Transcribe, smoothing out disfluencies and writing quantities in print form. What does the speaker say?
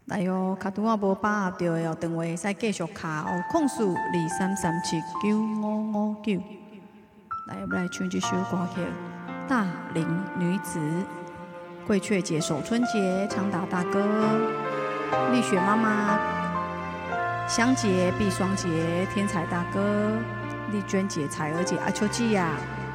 来哟，卡拄啊无把握到的哦，电话会使继续卡哦，控诉23379559。来，我们来唱这首歌曲《大龄女子》。桂雀节守春节，长达大哥，丽雪妈妈，香姐、碧双节，天才大哥，丽娟姐、彩儿姐、阿秋季呀。